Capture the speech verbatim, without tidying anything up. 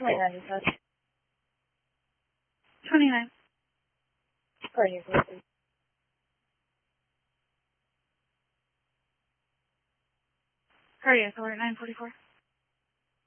twenty-nine, you said. twenty-nine. Cardiac arrest. Cardiac alert, nine forty-four.